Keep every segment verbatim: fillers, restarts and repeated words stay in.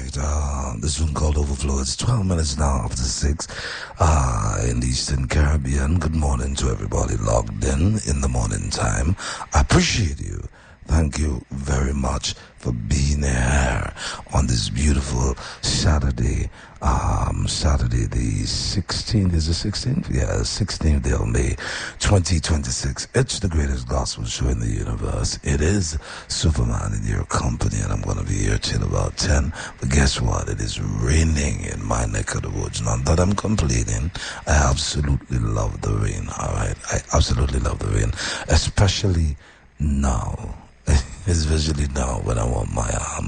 right. Uh, this one called Overflow. It's twelve minutes now after six uh, in the Eastern Caribbean. Good morning to everybody logged in in the morning time. I appreciate you. Thank you very much for being here on this beautiful Saturday. Um, Saturday the sixteenth. Is the sixteenth? Yeah, sixteenth day of May, twenty twenty-six. It's the greatest gospel show in the universe. It is Superman in your company, and I'm going to be here till about ten. But guess what? It is raining in my neck of the woods. Not that I'm complaining. I absolutely love the rain. All right, I absolutely love the rain, especially now. Especially now when I want my um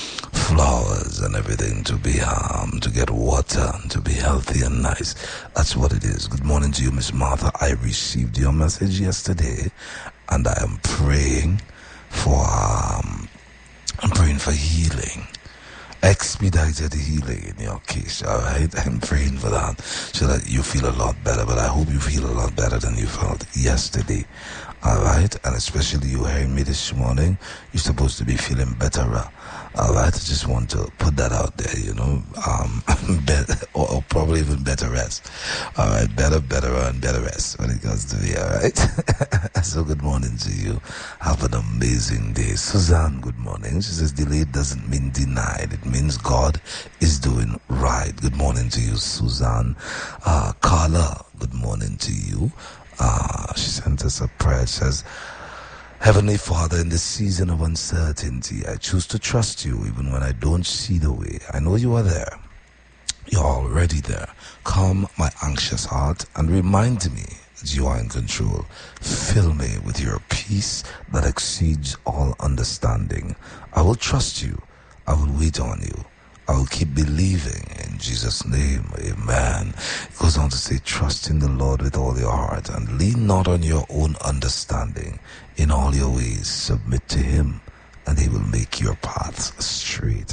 flowers and everything to be um to get water and to be healthy and nice. That's what it is. Good morning to you, Miss Martha. I received your message yesterday, and I am praying for um I'm praying for healing. Expedited healing in your case, all right? I'm praying for that so that you feel a lot better, but I hope you feel a lot better than you felt yesterday, all right? And especially you hearing me this morning, you're supposed to be feeling better, all right? I just want to put that out there, you know, um, better, or, or probably even better rest, all right? Better, better, and better rest when it comes to me, all right? So good morning to you. Have an amazing day. Suzanne, good morning. She says delayed doesn't mean denied. It means God is doing right. Good morning to you, Suzanne. Uh, Carla, good morning to you. Uh, she sent us a prayer. It says, Heavenly Father, in this season of uncertainty, I choose to trust you even when I don't see the way. I know you are there. You're already there. Calm my anxious heart and remind me that you are in control. Fill me with your peace that exceeds all understanding. I will trust you. I will wait on you. I will keep believing in Jesus' name. Amen. It goes on to say, trust in the Lord with all your heart and lean not on your own understanding. In all your ways, submit to him and he will make your paths straight.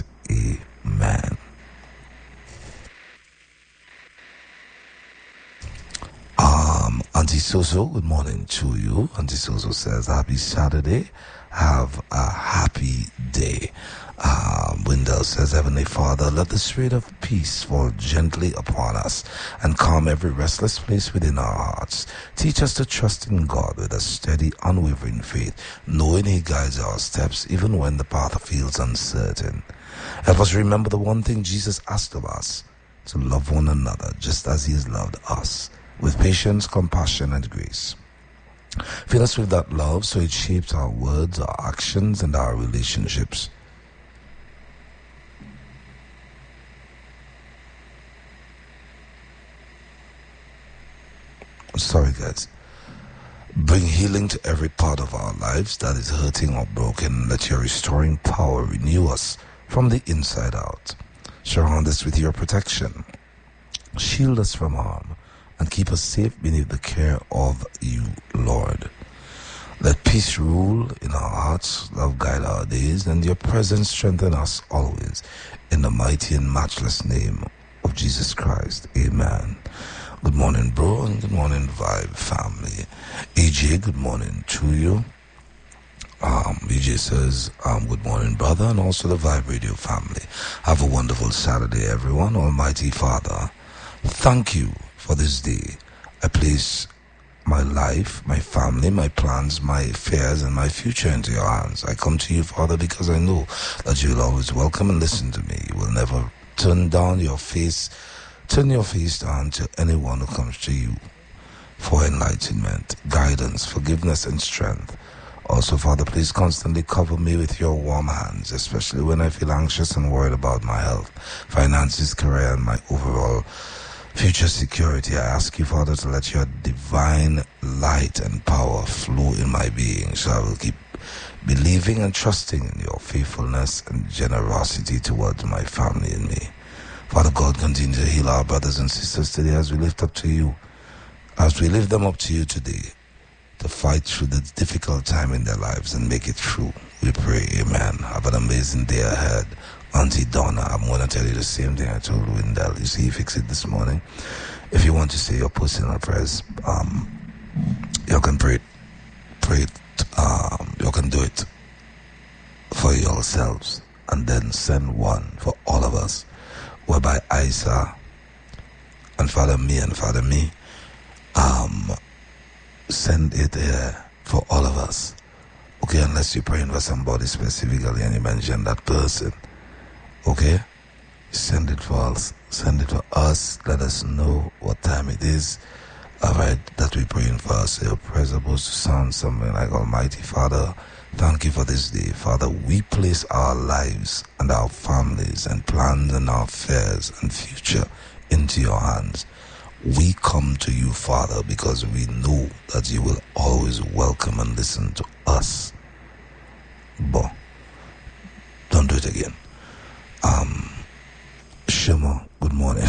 Amen. Um, Auntie Soso, good morning to you. Auntie Soso says, happy Saturday. Have a happy day. Um, Wendell says, Heavenly Father, let the spirit of peace fall gently upon us and calm every restless place within our hearts. Teach us to trust in God with a steady, unwavering faith, knowing he guides our steps even when the path feels uncertain. Help us remember the one thing Jesus asked of us, to love one another just as he has loved us, with patience, compassion, and grace. Fill us with that love so it shapes our words, our actions, and our relationships. Sorry, guys. Bring healing to every part of our lives that is hurting or broken. Let your restoring power renew us from the inside out. Surround us with your protection. Shield us from harm and keep us safe beneath the care of you, Lord. Let peace rule in our hearts, love guide our days, and your presence strengthen us always. In the mighty and matchless name of Jesus Christ. Amen. Good morning, bro, and good morning, Vibe family. E J, good morning to you. Um, E J says, um, good morning, brother, and also the Vibe Radio family. Have a wonderful Saturday, everyone. Almighty Father, thank you for this day. I place my life, my family, my plans, my affairs, and my future into your hands. I come to you, Father, because I know that you will always welcome and listen to me. You will never turn down your face, turn your face down to anyone who comes to you for enlightenment, guidance, forgiveness, and strength. Also, Father, please constantly cover me with your warm hands, especially when I feel anxious and worried about my health, finances, career, and my overall future security. I ask you, Father, to let your divine light and power flow in my being, so I will keep believing and trusting in your faithfulness and generosity towards my family and me. Father God, continue to heal our brothers and sisters today as we lift up to you, as we lift them up to you today, to fight through the difficult time in their lives and make it through. We pray, amen. Have an amazing day ahead. Auntie Donna, I'm going to tell you the same thing I told Wendell. You see, fix it this morning. If you want to say your personal prayers, um, you can pray, pray it, um, you can do it for yourselves. and then send one for all of us, whereby Isa and Father Me and Father Me um send it here for all of us. Okay, unless you're praying for somebody specifically and you mention that person. Okay? Send it for us. Send it for us. Let us know what time it is. Alright, that we're praying for us. Your prayer supposed to sound something like, Almighty Father, thank you for this day. Father, we place our lives and our families and plans and our affairs and future into your hands. We come to you, Father, because we know that you will always welcome and listen to us. But don't do it again. Um, Shema, good morning.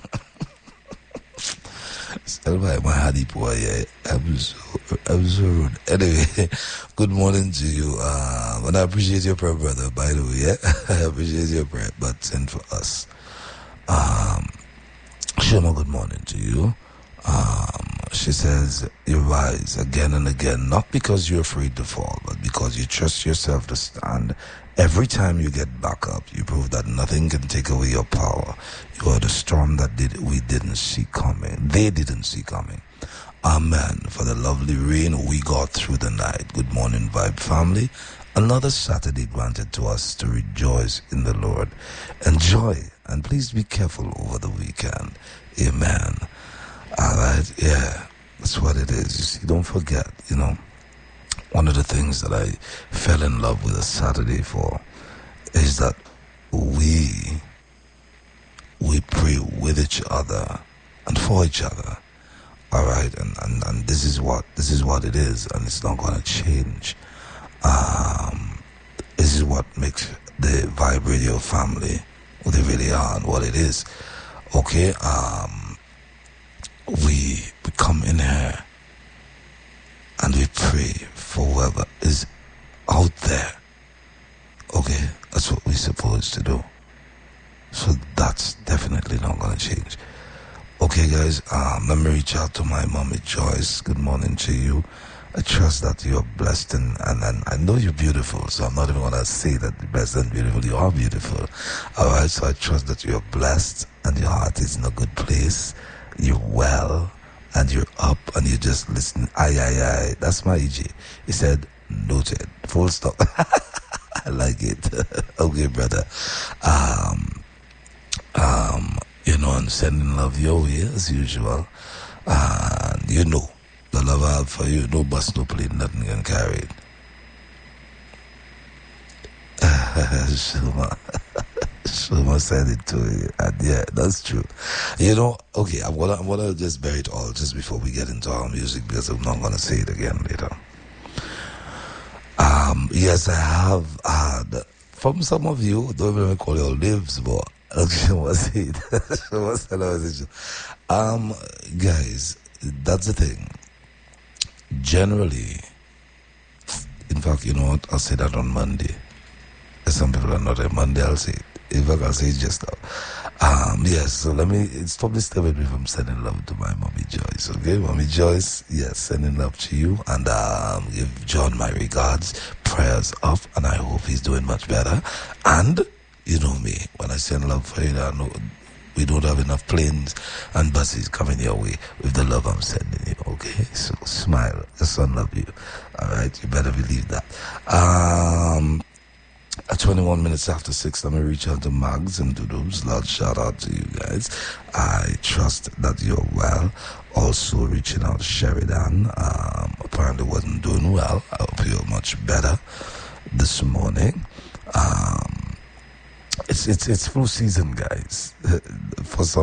Selva, my hardy boy, yeah. I'm so, I'm so rude. Anyway, good morning to you. Uh, and I appreciate your prayer, brother, by the way, yeah. I appreciate your prayer, but send for us. Um, Shema, good morning to you. Um, she says, you rise again and again, not because you're afraid to fall, but because you trust yourself to stand. Every time you get back up, you prove that nothing can take away your power. You are the storm that did we didn't see coming. They didn't see coming. Amen. For the lovely rain we got through the night. Good morning, Vibe family. Another Saturday granted to us to rejoice in the Lord. Enjoy, and please be careful over the weekend. Amen. All right, yeah, that's what it is. You see, don't forget, you know, one of the things that I fell in love with a Saturday for is that we we pray with each other and for each other. All right, and, and, and this is what this is what it is, and it's not going to change. Um, this is what makes the Vibe Radio family what they really are and what it is. Okay, um. We, we come in here and we pray for whoever is out there. Okay, that's what we're supposed to do. So that's definitely not going to change. Okay, guys, um, let me reach out to my mommy Joyce. Good morning to you. I trust that you're blessed and, and, and I know you're beautiful, so I'm not even going to say that you're blessed and beautiful. You are beautiful. All right, so I trust that you're blessed and your heart is in a good place. You're well, and you're up, and you just listen. Aye, aye, aye. That's my E J. He said, noted. Full stop. I like it. Okay, brother. Um, um, you know, I'm sending love your way, as usual. And you know, the love I have for you, no bus, no plane, nothing can carry it. Shuma. Shuma said it to you, and yeah, that's true. You know, okay, I'm gonna, I'm gonna just bury it all just before we get into our music because I'm not gonna say it again later. Um, yes, I have had from some of you, don't even call your names, but okay, what's it? What's the Um, guys, that's the thing. Generally, in fact, you know what? I'll say that on Monday. Some people are not on Monday, I'll say it. In fact, I'll say it just now. Um, yes, so let me, stop this stopping me from sending love to my mommy Joyce, okay? Mommy Joyce, yes, sending love to you, and um, give John my regards, prayers up, and I hope he's doing much better. And, you know me, when I send love for you, I know we don't have enough planes and buses coming your way with the love I'm sending you, okay? So smile, your son love you, alright? You better believe that. Um... At twenty-one minutes after six, let me reach out to Mags and Doodles. Loud shout out to you guys. I trust that you're well. Also reaching out to Sheridan. Um, apparently wasn't doing well. I hope you're much better this morning. Um, it's it's it's flu season, guys. For some.